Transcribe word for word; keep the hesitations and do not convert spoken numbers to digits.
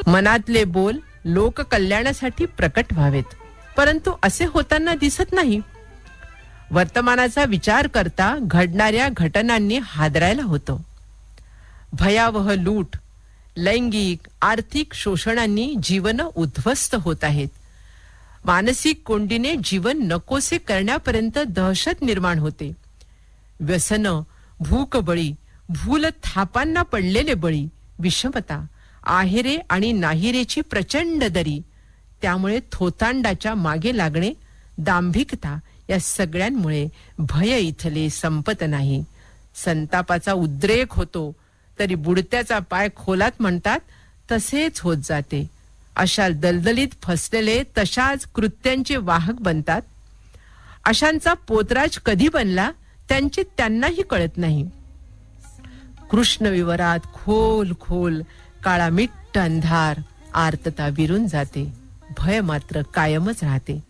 मनातले बोल लोक कल्याणासाठी प्रकट व्हावेत, परंतु असे होताना दिसत नाही. वर्तमानाचा विचार करता घडणाऱ्या घटनांनी हादरायला होतं. भयावह लूट, लैंगिक आर्थिक शोषणांनी जीवन उद्ध्वस्त होत आहेत. मानसिक कोंडीने जीवन नकोसे करण्यापर्यंत दहशत निर्माण होते. व्यसन, भूकबळी, भूल थापांना पडलेले बळी, विषमता, आहेरे आणि नाहिरेची प्रचंड दरी, त्यामुळे थोतांडाच्या मागे लागणे, दांभिकता, या सगळ्यांमुळे भय इथले संपत नाही. संतापाचा उद्रेक होतो तरी बुडत्याचा पाय खोलात म्हणतात तसेच होत जाते. अशा दलदलीत फसलेले तशाच कृत्यांचे वाहक बनतात. अशांचा पोतराज कधी बनला त्यांचे त्यांनाही कळत नाही. कृष्ण विवरात खोल खोल काळा मिट्ट अंधार, आर्तता विरून जाते, भय मात्र कायमच राहते.